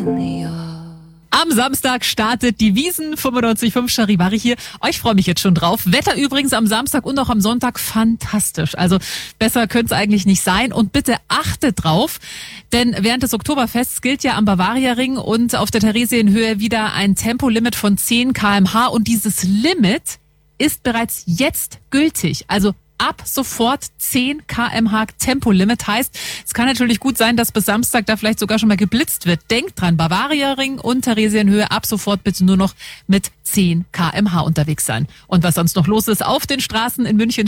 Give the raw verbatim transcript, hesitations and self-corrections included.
Am Samstag startet die Wiesn fünfundneunzig Komma fünf Charivari hier. Oh, ich freue mich jetzt schon drauf. Wetter übrigens am Samstag und auch am Sonntag fantastisch. Also besser könnte es eigentlich nicht sein. Und bitte achtet drauf, denn während des Oktoberfests gilt ja am Bavaria-Ring und auf der Theresienhöhe wieder ein Tempolimit von zehn Kilometer pro Stunde. Und dieses Limit ist bereits jetzt gültig. Also ab sofort zehn Kilometer pro Stunde Tempolimit. Heißt, es kann natürlich gut sein, dass bis Samstag da vielleicht sogar schon mal geblitzt wird. Denkt dran, Bavaria-Ring und Theresienhöhe ab sofort bitte nur noch mit zehn Kilometer pro Stunde unterwegs sein. Und was sonst noch los ist auf den Straßen in München,